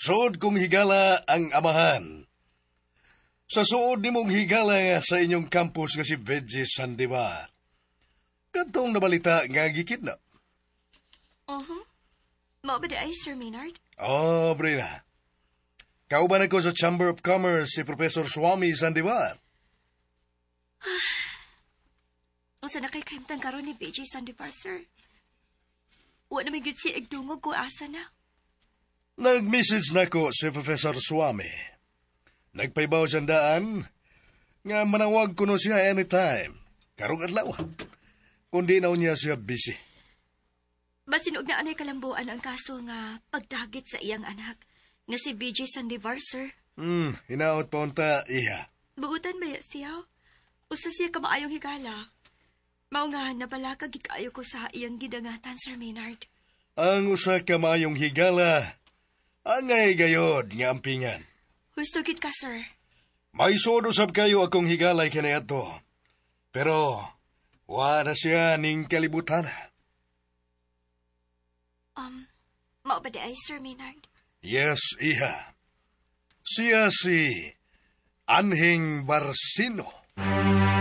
Suod kong higala ang amahan. Sa suod ni mong higala sa inyong campus nga si Veggie Sandivar. Kantong nabalita nga gikidnap. Mao ba ay, Sir Maynard? Oh, Brina. Kauban ako sa Chamber of Commerce si Professor Swami Sandivar. Unsa na kay kaimtang karon ni VJ Sandivar, sir? Wa na may gid si igdungog ko asa na. Nag-message na ko si Professor Swami. Nagpaibaw siyandaan nga manawag ko no siya anytime. Karong adlaw. Kundi na niya siya busy. Basin og na anay kalambuan ang kaso nga pagdagit sa iyang anak nga si VJ Sandivar, sir. Hinaot pa unta, iya. Buutan ba siya? Usa siya ka maayong higala. Mao nga nabalaka gikayo ko sa iyang gidangatan, Sir Maynard. Ang usa ka maayong higala, angay gayod nga ampingan. Husto gid ka, sir. May sodo sab kayo akong higalay kaniadto. Pero, wala siya ning kalibutan. Mao ba ay, Sir Maynard? Yes, iha. Siya si Anhing Barsino.